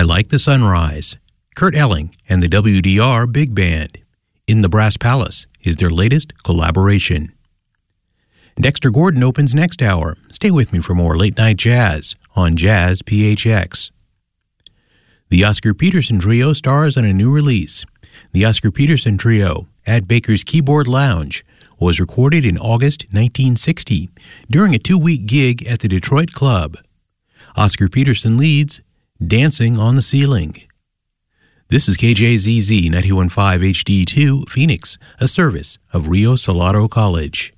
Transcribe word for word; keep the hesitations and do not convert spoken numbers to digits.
I Like the Sunrise, Kurt Elling and the W D R Big Band. In the Brass Palace is their latest collaboration. Dexter Gordon opens next hour. Stay with me for more late-night jazz on Jazz P H X. The Oscar Peterson Trio stars on a new release. The Oscar Peterson Trio at Baker's Keyboard Lounge was recorded in August nineteen sixty during a two-week gig at the Detroit Club. Oscar Peterson leads Dancing on the Ceiling. This is K J Z Z ninety-one point five H D two, Phoenix, a service of Rio Salado College.